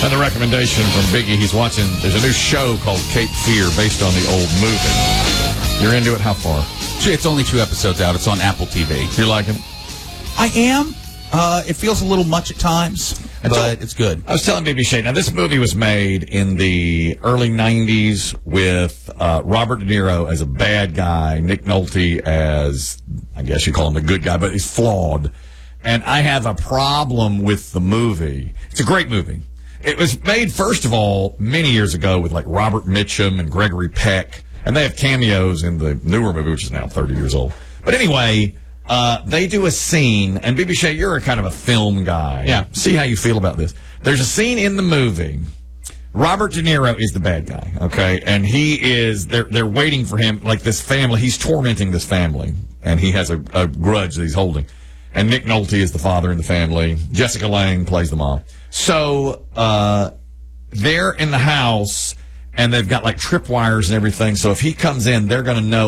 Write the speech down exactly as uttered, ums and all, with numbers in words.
And the recommendation from Biggie, he's watching, there's a new show called Cape Fear based on the old movie. You're into it? How far? It's only two episodes out. It's on Apple T V. You're liking it? I am. Uh, it feels a little much at times, but so, it's good. I was telling B B Shea, now this movie was made in the early nineties with uh, Robert De Niro as a bad guy, Nick Nolte as, I guess you call him a good guy, but he's flawed. And I have a problem with the movie. It's a great movie. It was made, first of all, many years ago with like Robert Mitchum and Gregory Peck, and they have cameos in the newer movie, which is now thirty years old. But anyway, uh, they do a scene, and B B Shea, you're a kind of a film guy. Yeah. See how you feel about this. There's a scene in the movie. Robert De Niro is the bad guy, okay? And he is, they're, they're waiting for him, like this family, he's tormenting this family, and he has a, a grudge that he's holding. And Nick Nolte is the father in the family. Jessica Lange plays the mom. So, uh, they're in the house, and they've got like tripwires and everything. So if he comes in, they're going to know